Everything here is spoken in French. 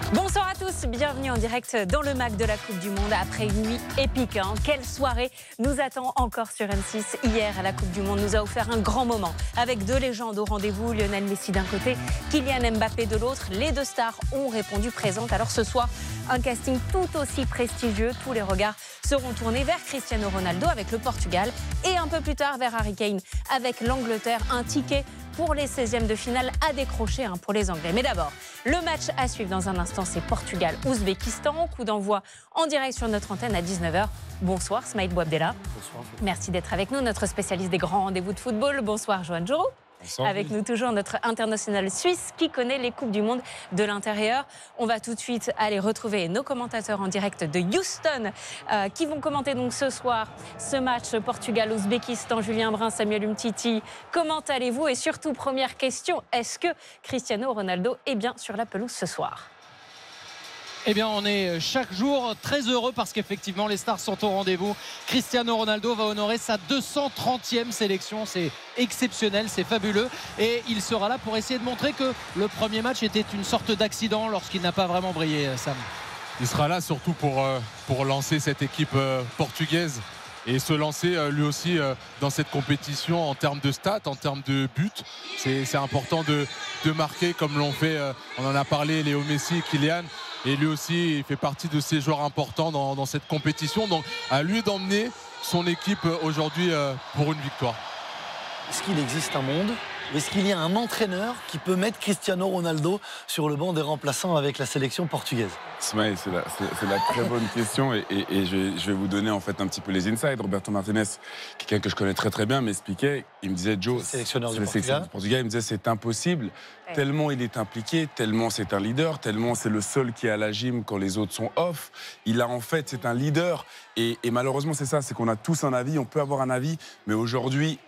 Bonsoir à tous, bienvenue en direct dans le MAC de la Coupe du Monde après une nuit épique. Quelle soirée nous attend encore sur M6. Hier à la Coupe du Monde nous a offert un grand moment avec deux légendes au rendez-vous, Lionel Messi d'un côté, Kylian Mbappé de l'autre. Les deux stars ont répondu présentes. Alors ce soir, un casting tout aussi prestigieux. Tous les regards seront tournés vers Cristiano Ronaldo avec le Portugal et un peu plus tard vers Harry Kane avec l'Angleterre. Un ticket pour les 16e de finale à décrocher pour les Anglais. Mais d'abord, le match à suivre dans un instant, c'est Portugal-Ouzbékistan. Coup d'envoi en direct sur notre antenne à 19h. Bonsoir Smaïl Bouabdella. Bonsoir. Merci d'être avec nous, notre spécialiste des grands rendez-vous de football. Bonsoir Johan Jourou. Bonsoir. Avec nous toujours notre international suisse qui connaît les Coupes du Monde de l'intérieur. On va tout de suite aller retrouver nos commentateurs en direct de Houston qui vont commenter donc ce soir ce match Portugal-Ouzbékistan. Julien Brun, Samuel Umtiti, comment allez-vous? Et surtout, première question, est-ce que Cristiano Ronaldo est bien sur la pelouse ce soir? Eh bien, on est chaque jour très heureux parce qu'effectivement, les stars sont au rendez-vous. Cristiano Ronaldo va honorer sa 230e sélection. C'est exceptionnel, c'est fabuleux. Et il sera là pour essayer de montrer que le premier match était une sorte d'accident lorsqu'il n'a pas vraiment brillé, Sam. Il sera là surtout pour lancer cette équipe portugaise et se lancer lui aussi dans cette compétition en termes de stats, en termes de buts. C'est important de marquer comme l'ont fait, on en a parlé, Léo Messi, Kylian. Et lui aussi, il fait partie de ces joueurs importants dans cette compétition. Donc, à lui d'emmener son équipe aujourd'hui pour une victoire. Est-ce qu'il existe un monde? Est-ce qu'il y a un entraîneur qui peut mettre Cristiano Ronaldo sur le banc des remplaçants avec la sélection portugaise? Smaïl, c'est la très bonne question et je vais vous donner en fait un petit peu les insides. Roberto Martinez, quelqu'un que je connais très très bien, m'expliquait, il me disait Joe, sélectionneur du Portugal, il me disait c'est impossible, tellement il est impliqué, tellement c'est un leader, tellement c'est le seul qui est à la gym quand les autres sont off. Il a en fait, c'est un leader et malheureusement c'est ça, c'est qu'on a tous un avis, on peut avoir un avis, mais aujourd'hui